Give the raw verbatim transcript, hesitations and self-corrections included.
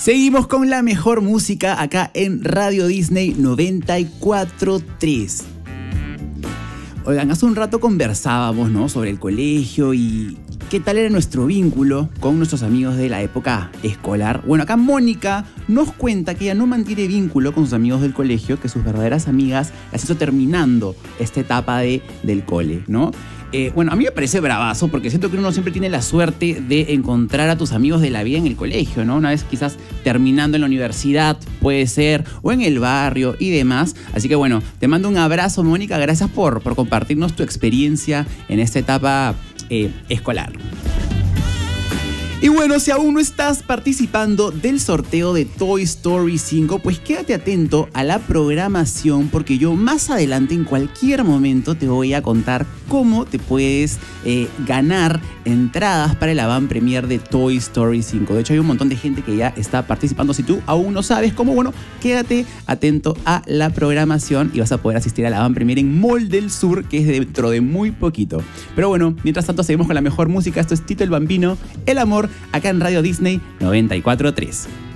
Seguimos con la mejor música acá en Radio Disney noventa y cuatro punto tres. Oigan, hace un rato conversábamos, ¿no?, sobre el colegio y qué tal era nuestro vínculo con nuestros amigos de la época escolar. Bueno, acá Mónica nos cuenta que ella no mantiene vínculo con sus amigos del colegio, que sus verdaderas amigas las hizo terminando esta etapa de, del cole, ¿no? Eh, bueno, a mí me parece bravazo porque siento que uno siempre tiene la suerte de encontrar a tus amigos de la vida en el colegio, ¿no? Una vez quizás terminando en la universidad, puede ser, o en el barrio y demás. Así que bueno, te mando un abrazo, Mónica. Gracias por, por compartirnos tu experiencia en esta etapa eh, escolar. Y bueno, si aún no estás participando del sorteo de Toy Story cinco, pues quédate atento a la programación porque yo más adelante en cualquier momento te voy a contar cómo te puedes eh, ganar entradas para el avant premier de Toy Story cinco. De hecho, hay un montón de gente que ya está participando. Si tú aún no sabes cómo, bueno, quédate atento a la programación y vas a poder asistir al avant premier en Mall del Sur, que es dentro de muy poquito. Pero bueno, mientras tanto seguimos con la mejor música. Esto es Tito el Bambino, El Amor, acá en Radio Disney noventa y cuatro punto tres.